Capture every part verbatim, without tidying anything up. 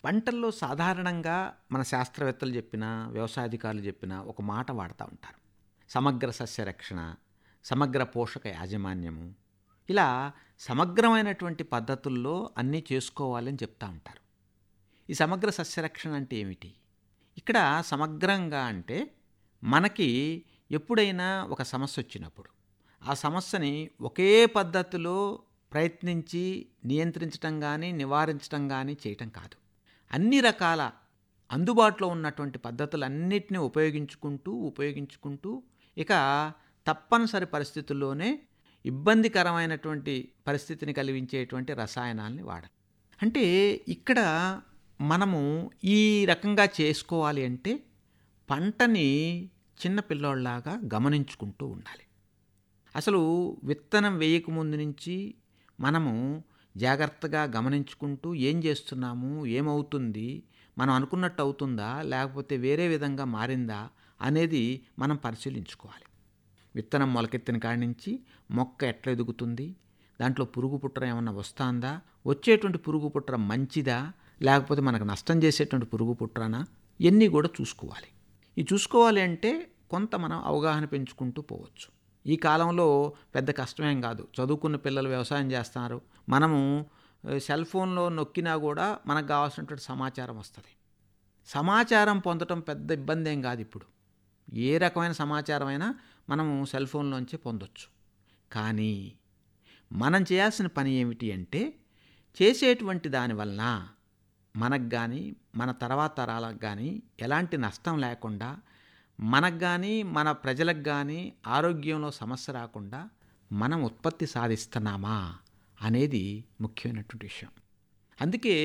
పంటల్లో సాధారణంగా మన శాస్త్రవేత్తలు చెప్పిన, వ్యవసాయాధికారులు చెప్పిన ఒక మాట వాడుతా ఉంటారు. సమగ్ర సస్యరక్షణ, సమగ్ర పోషక యాజమాన్యము. ఇలా సమగ్రమైనటువంటి పద్ధతుల్లో అన్నీ చేసుకోవాలని చెప్తా ఉంటారు. ఈ సమగ్ర సస్యరక్షణ అంటే ఏమిటి? ఇక్కడ సమగ్రంగా అంటే మనకి ఎప్పుడైనా ఒక సమస్య వచ్చినప్పుడు ఆ సమస్యని ఒకే పద్ధతిలో ప్రయత్నించి నియంత్రించటం కానీ, నివారించటం కానీ చేయటం కాదు. అన్ని రకాల అందుబాటులో ఉన్నటువంటి పద్ధతులన్నిటిని ఉపయోగించుకుంటూ ఉపయోగించుకుంటూ ఇక తప్పనిసరి పరిస్థితుల్లోనే ఇబ్బందికరమైనటువంటి పరిస్థితిని కలిగించేటువంటి రసాయనాల్ని వాడాలి. అంటే ఇక్కడ మనము ఈ రకంగా చేసుకోవాలి అంటే పంటని చిన్న పిల్లోళ్ళలాగా గమనించుకుంటూ ఉండాలి. అసలు విత్తనం వేయకముందు నుంచి మనము జాగ్రత్తగా గమనించుకుంటూ ఏం చేస్తున్నాము, ఏమవుతుంది, మనం అనుకున్నట్టు అవుతుందా లేకపోతే వేరే విధంగా మారిందా అనేది మనం పరిశీలించుకోవాలి. విత్తనం మొలకెత్తిన కాడి నుంచి మొక్క ఎట్లా ఎదుగుతుంది, దాంట్లో పురుగు పుట్ర ఏమన్నా వస్తుందా, వచ్చేటువంటి పురుగు పుట్ర మంచిదా లేకపోతే మనకు నష్టం చేసేటువంటి పురుగు పుట్రనా, ఇవన్నీ కూడా చూసుకోవాలి. ఈ చూసుకోవాలి అంటే కొంత మనం అవగాహన పెంచుకుంటూ పోవచ్చు. ఈ కాలంలో పెద్ద కష్టమేం కాదు. చదువుకున్న పిల్లలు వ్యవసాయం చేస్తున్నారు. మనము సెల్ ఫోన్లో నొక్కినా కూడా మనకు కావాల్సినటువంటి సమాచారం వస్తుంది. సమాచారం పొందటం పెద్ద ఇబ్బంది ఏం కాదు. ఇప్పుడు ఏ రకమైన సమాచారం అయినా మనము సెల్ ఫోన్లోంచి పొందొచ్చు. కానీ మనం చేయాల్సిన పని ఏమిటి అంటే చేసేటువంటి దానివలన మనకు కానీ మన తర్వాత తరాలకు కానీ ఎలాంటి నష్టం లేకుండా, మనకు కానీ మన ప్రజలకు కానీ ఆరోగ్యంలో సమస్య రాకుండా మనం ఉత్పత్తి సాధిస్తున్నామా అనేది ముఖ్యమైనటువంటి విషయం. అందుకే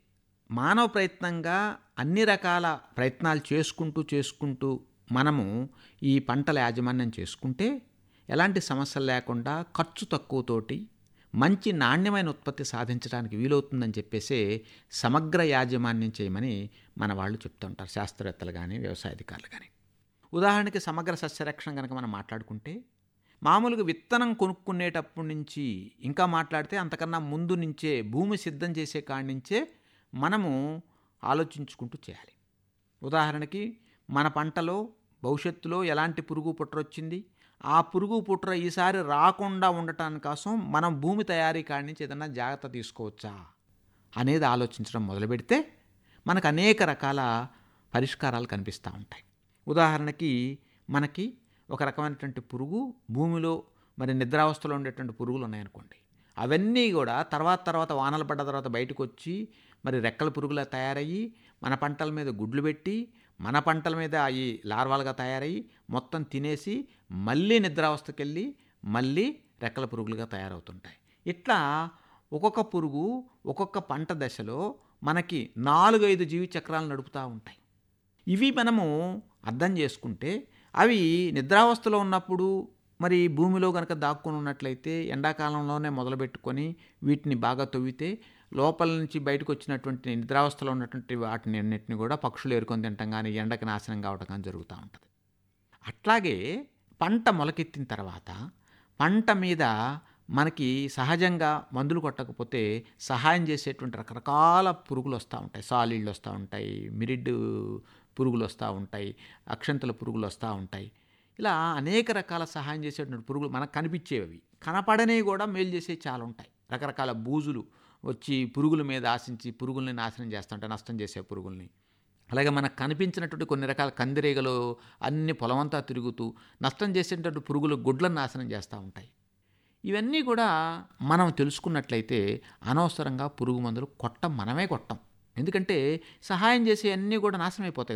మానవ ప్రయత్నంగా అన్ని రకాల ప్రయత్నాలు చేసుకుంటూ చేసుకుంటూ మనము ఈ పంటల యాజమాన్యం చేసుకుంటే ఎలాంటి సమస్యలు లేకుండా ఖర్చు తక్కువతోటి మంచి నాణ్యమైన ఉత్పత్తి సాధించడానికి వీలవుతుందని చెప్పేసి సమగ్ర యాజమాన్యం చేయమని మన వాళ్ళు చెప్తుంటారు, శాస్త్రవేత్తలు కానీ వ్యవసాయాధికారులు కానీ. ఉదాహరణకి సమగ్ర సస్యరక్షణ కనుక మనం మాట్లాడుకుంటే మామూలుగా విత్తనం కొనుక్కునేటప్పటి నుంచి ఇంకా మాట్లాడితే అంతకన్నా ముందు నుంచే భూమి సిద్ధం చేసే కాడి నుంచే మనము ఆలోచించుకుంటూ చేయాలి. ఉదాహరణకి మన పంటలో భవిష్యత్తులో ఎలాంటి పురుగు పుట్ర వచ్చింది, ఆ పురుగు పుట్ర ఈసారి రాకుండా ఉండటానికి కోసం మనం భూమి తయారీ కాడి నుంచి ఏదైనా జాగ్రత్త తీసుకోవచ్చా అనేది ఆలోచించడం మొదలుపెడితే మనకు అనేక రకాల పరిష్కారాలు కనిపిస్తూ ఉంటాయి. ఉదాహరణకి మనకి ఒక రకమైనటువంటి పురుగు భూమిలో మరి నిద్రావస్థలో ఉండేటువంటి పురుగులు ఉన్నాయనుకోండి, అవన్నీ కూడా తర్వాత తర్వాత వానలు పడ్డ తర్వాత బయటకు వచ్చి మరి రెక్కల పురుగులా తయారయ్యి మన పంటల మీద గుడ్లు పెట్టి మన పంటల మీద అవి లార్వాలుగా తయారయ్యి మొత్తం తినేసి మళ్ళీ నిద్రావస్థకి వెళ్ళి మళ్ళీ రెక్కల పురుగులుగా తయారవుతుంటాయి. ఇట్లా ఒక్కొక్క పురుగు ఒక్కొక్క పంట దశలో మనకి నాలుగైదు జీవి చక్రాలు నడుపుతూ ఉంటాయి. ఇవి మనము అర్థం చేసుకుంటే అవి నిద్రావస్థలో ఉన్నప్పుడు మరి భూమిలో కనుక దాక్కుని ఉన్నట్లయితే ఎండాకాలంలోనే మొదలుపెట్టుకొని వీటిని బాగా తవ్వితే లోపల నుంచి బయటకు వచ్చినటువంటి నిద్రావస్థలో ఉన్నటువంటి వాటిని అన్నింటిని కూడా పక్షులు ఏరుకొని తినటం కానీ ఎండకి నాశనం కావటం కానీ జరుగుతూ ఉంటుంది. అట్లాగే పంట మొలకెత్తిన తర్వాత పంట మీద మనకి సహజంగా మందులు కొట్టకపోతే సహాయం చేసేటువంటి రకరకాల పురుగులు వస్తూ ఉంటాయి. సాలీళ్ళు వస్తూ ఉంటాయి, మిరిడ్ పురుగులు వస్తూ ఉంటాయి, అక్షంతల పురుగులు వస్తూ ఉంటాయి. ఇలా అనేక రకాల సహాయం చేసేటువంటి పురుగులు మనకు కనిపించేవి, కనపడనేవి కూడా మేలు చేసేవి చాలా ఉంటాయి. రకరకాల బూజులు వచ్చి పురుగుల మీద ఆశించి పురుగుల్ని నాశనం చేస్తూ ఉంటాయి, నష్టం చేసే పురుగుల్ని. అలాగే మనకు కనిపించినటువంటి కొన్ని రకాల కందిరీగలు అన్ని పొలమంతా తిరుగుతూ నష్టం చేసేటువంటి పురుగులు గుడ్లను నాశనం చేస్తూ ఉంటాయి. ఇవన్నీ కూడా మనం తెలుసుకున్నట్లయితే అనవసరంగా పురుగు మందులు కొట్టం, మనమే కొట్టం. ఎందుకంటే సహాయం చేసే అన్నీ కూడా నాశనం అయిపోతాయి.